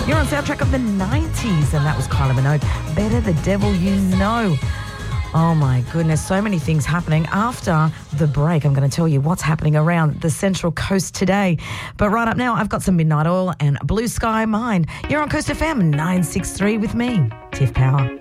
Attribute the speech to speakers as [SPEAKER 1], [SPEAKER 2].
[SPEAKER 1] You're on soundtrack of the 90s, and that was Kylie Minogue. Better the Devil You Know. Oh my goodness, so many things happening. After the break, I'm going to tell you what's happening around the Central Coast today. But right up now, I've got some Midnight Oil and Blue Sky Mine. You're on Coast FM 963 with me, Tiff Power.